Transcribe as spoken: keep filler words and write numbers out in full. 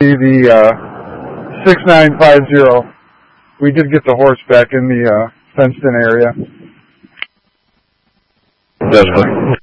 the uh, six nine five zero. We did get the horse back in the uh, fenced-in area. Definitely.